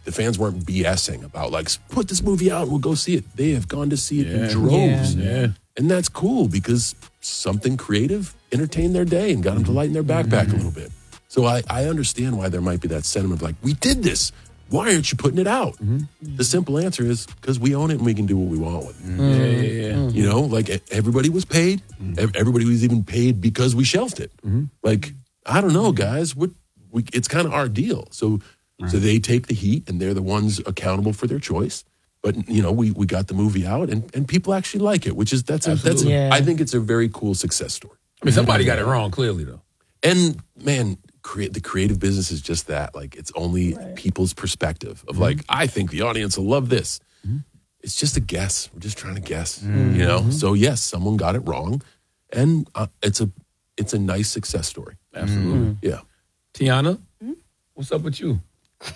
the fans weren't BSing about like, put this movie out and we'll go see it. They have gone to see it in droves. Yeah. And that's cool because something creative entertained their day and got them to lighten their backpack a little bit. So I understand why there might be that sentiment of like, we did this. Why aren't you putting it out? The simple answer is because we own it and we can do what we want with it. You know, like everybody was paid. Everybody was even paid because we shelved it. Like, I don't know, guys. It's kind of our deal. So they take the heat and they're the ones accountable for their choice. But, you know, we got the movie out and people actually like it, which is, I think it's a very cool success story. I mean, somebody got it wrong, clearly, though. And, man, the creative business is just that. Like, it's only people's perspective of like, I think the audience will love this. It's just a guess. We're just trying to guess, you know? So, yes, someone got it wrong. And it's a nice success story. Absolutely. Yeah. Tiana, what's up with you?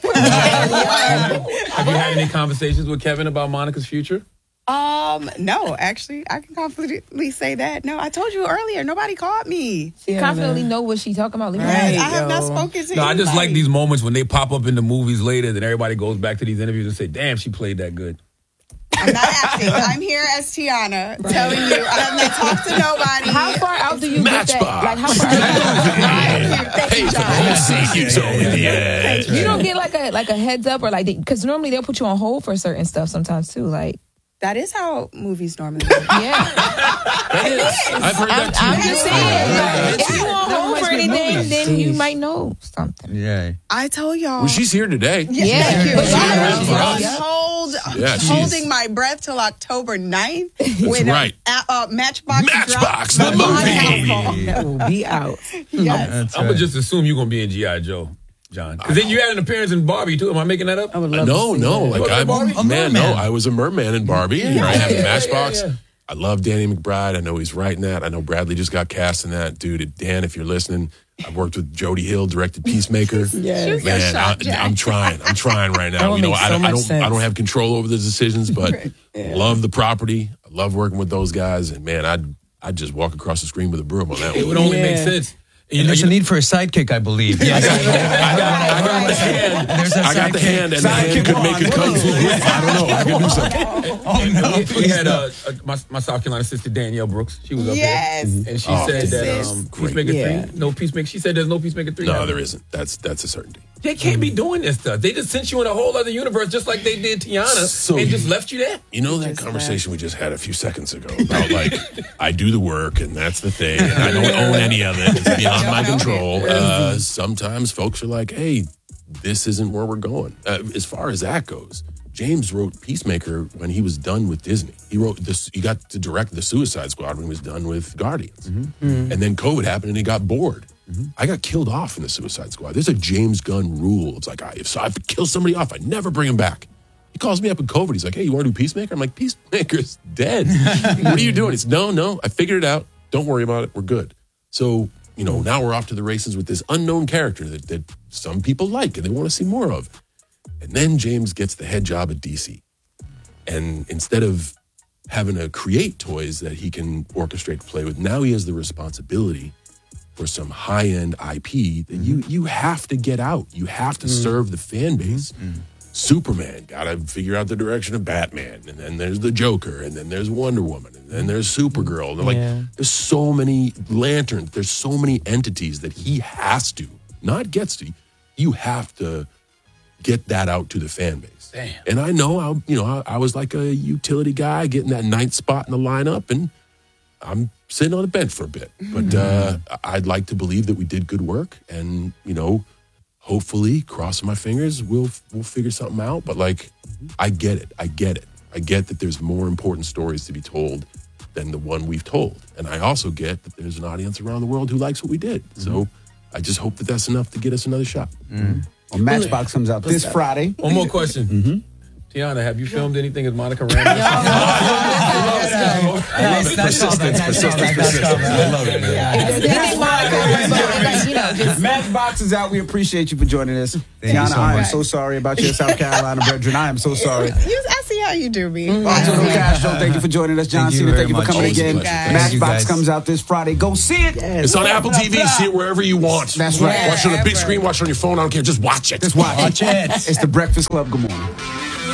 Have you had any conversations with Kevin about Monica's future? No, actually, I can confidently say that. No, I told you earlier, nobody called me. Confidently know what she talking about. Right, I have not spoken to No, I just anybody. like these moments when they pop up in the movies later, then everybody goes back to these interviews and say, damn, she played that good. I'm not acting. I'm here as Tiana, telling you I have not talked to nobody. How far out do you get that? Matchbox. Like, how far Thank you, John. you don't get like a heads up or like, because normally they'll put you on hold for certain stuff sometimes too. Like, That is how movies normally work. yeah. I've heard that too. I'm just saying, like, if you on hold for anything, then you might know something. Yeah. I told y'all. Well, she's here today. Yeah. But she's- holding my breath till October 9th. That's right. Matchbox Matchbox, drops the movie. That will be out. Yes. I'm going to just assume you're going to be in G.I. Joe, John. Because then you had an appearance in Barbie, too. Am I making that up? I would love No, to see no. that. Like I was a merman in Barbie. Here I have Matchbox. Yeah. I love Danny McBride. I know he's writing that. I know Bradley just got cast in that. Dude, Dan, if you're listening, I've worked with Jody Hill, directed Peacemaker. Yes. Man, I'm trying. I'm trying right now. That would make so much sense. I don't have control over the decisions, but love the property. I love working with those guys. And man, I'd just walk across the screen with a broom on that It one. would only make sense. And there's a need for a sidekick, I believe. Yes. I got the hand, and the hand could make a kung fu grip. I don't know. I could do something. Oh, no. We had my South Carolina sister, Danielle Brooks. She was up Yes. there. And she said that Peacemaker 3, no Peacemaker. She said there's no Peacemaker 3. No, there isn't. That's a certainty. They can't be doing this stuff. They just sent you in a whole other universe just like they did Tiana and just left you there. You know that conversation we just had a few seconds ago about like, I do the work and that's the thing and I don't own any of it. It's beyond my control. Sometimes folks are like, hey, this isn't where we're going. As far as that goes, James wrote Peacemaker when he was done with Disney. He wrote this. He got to direct The Suicide Squad when he was done with Guardians. And then COVID happened and he got bored. I got killed off in The Suicide Squad. There's a James Gunn rule. It's like, if I kill somebody off, I never bring him back. He calls me up in COVID. He's like, hey, you want to do Peacemaker? I'm like, Peacemaker's dead. What are you doing? It's no, I figured it out. Don't worry about it. We're good. So, you know, now we're off to the races with this unknown character that some people like and they want to see more of. And then James gets the head job at DC. And instead of having to create toys that he can orchestrate, play with, now he has the responsibility for some high-end IP that you have to get out. You have to serve the fan base. Superman, gotta figure out the direction of Batman. And then there's the Joker. And then there's Wonder Woman. And then there's Supergirl. And like, there's so many lanterns. There's so many entities that he has to, not gets to. You have to get that out to the fan base. Damn. And I know, I was like a utility guy getting that ninth spot in the lineup. And I'm sitting on the bench for a bit. But I'd like to believe that we did good work. And, hopefully, crossing my fingers, we'll figure something out. But like, I get it. I get that there's more important stories to be told than the one we've told. And I also get that there's an audience around the world who likes what we did. So I just hope that that's enough to get us another shot. Well, Matchbox comes out this Friday. One more question. Tiana, have you filmed anything as Monica Rambeau? Persistence. I love it, man. Matchbox is out. We appreciate you for joining us. Tiana, I am so sorry about your South Carolina brethren. I am so sorry. Use SEO. how you do me. Arturo Castro, thank you for joining us. John Thank you Cena, very thank you for much. coming Always a again. pleasure. Thank you, Matchbox guys. comes out this Friday. Go see it. It's on Apple TV. See it wherever you want. That's right. Watch it on a big screen. Watch it on your phone. I don't care. Just watch it. Just watch. Watch it. It's the Breakfast Club. Good morning.